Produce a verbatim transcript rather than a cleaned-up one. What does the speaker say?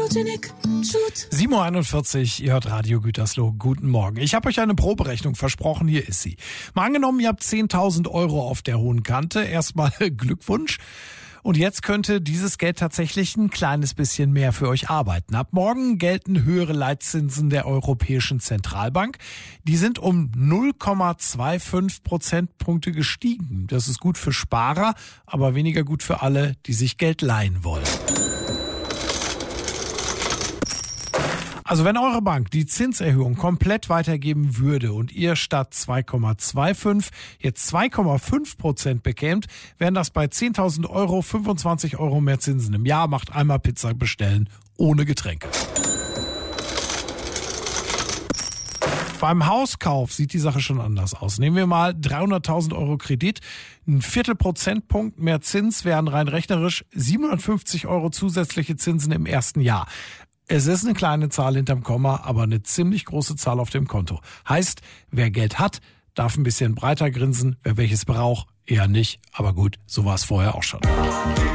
sieben Uhr einundvierzig, ihr hört Radio Gütersloh. Guten Morgen. Ich habe euch eine Proberechnung versprochen, hier ist sie. Mal angenommen, ihr habt zehntausend Euro auf der hohen Kante. Erstmal Glückwunsch. Und jetzt könnte dieses Geld tatsächlich ein kleines bisschen mehr für euch arbeiten. Ab morgen gelten höhere Leitzinsen der Europäischen Zentralbank. Die sind um null Komma fünfundzwanzig Prozentpunkte gestiegen. Das ist gut für Sparer, aber weniger gut für alle, die sich Geld leihen wollen. Also wenn eure Bank die Zinserhöhung komplett weitergeben würde und ihr statt zwei Komma fünfundzwanzig jetzt zwei Komma fünf Prozent bekämt, wären das bei zehntausend Euro fünfundzwanzig Euro mehr Zinsen im Jahr. Macht einmal Pizza bestellen ohne Getränke. Beim Hauskauf sieht die Sache schon anders aus. Nehmen wir mal dreihunderttausend Euro Kredit, ein Viertel Prozentpunkt mehr Zins wären rein rechnerisch siebenhundertfünfzig Euro zusätzliche Zinsen im ersten Jahr. Es ist eine kleine Zahl hinterm Komma, aber eine ziemlich große Zahl auf dem Konto. Heißt, wer Geld hat, darf ein bisschen breiter grinsen, wer welches braucht, eher nicht. Aber gut, so war es vorher auch schon.